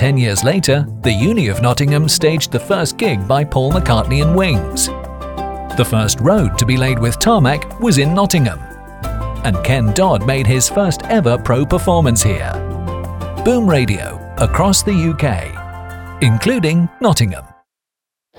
10 years later, the Uni of Nottingham staged the first gig by Paul McCartney and Wings. The first road to be laid with tarmac was in Nottingham. And Ken Dodd made his first ever pro performance here. Boom Radio, across the UK, including Nottingham.